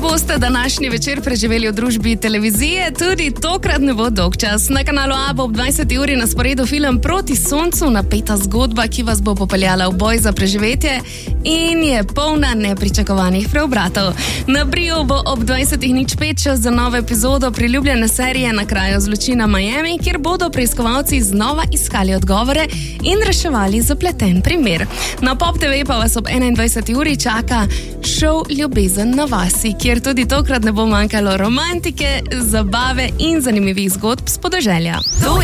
boste današnji večer preživeli v družbi televizije, tudi tokrat ne bo dolg čas. Na kanalu A bo ob 20. uri na sporedu film Proti soncu, napeta zgodba, ki vas bo popeljala v boj za preživetje in je polna nepričakovanih preobratov. Na Briju bo ob 20:05 čas za novo epizodo priljubljene serije Na kraju zločina Miami, kjer bodo preiskovalci znova iskali odgovore in reševali zapleten primer. Na Pop TV pa vas ob 21. uri čaka šov Ljubezen na vasi, kjer tudi tokrat ne bo manjkalo romantike, zabave in zanimivih zgodb s podeželja.